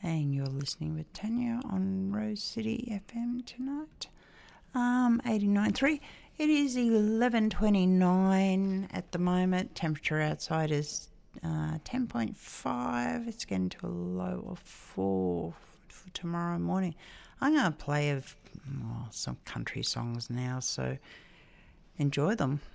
And you're listening with Tanya on Rose City FM tonight. 89.3. It is 11:29 at the moment. Temperature outside is 10.5. It's getting to a low of 4 for tomorrow morning. I'm going to play some country songs now, so enjoy them.